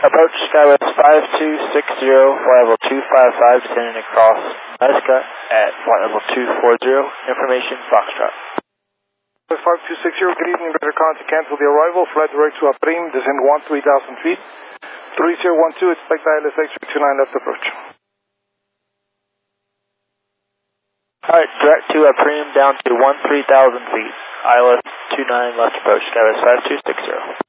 Approach Skywest 5260, flight level 255, descending across Alaska at flight level 240. Information Foxtrot. 5260, good evening, better to cancel the arrival, flight direct to Aprim, descend 13,000 feet. 3012, expect ILS X-ray 29 left approach. Alright, direct to Aprim down to 13,000 feet. ILS 29 left approach, Skywest 5260.